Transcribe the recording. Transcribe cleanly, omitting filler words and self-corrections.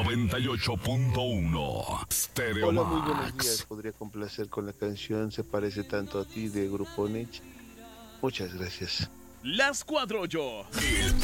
98.1 Stereo Hola, muy buenos días. Max. Podría complacer con la canción Se parece tanto a ti de Grupo Nietzsche. Muchas gracias. Las 4:08. El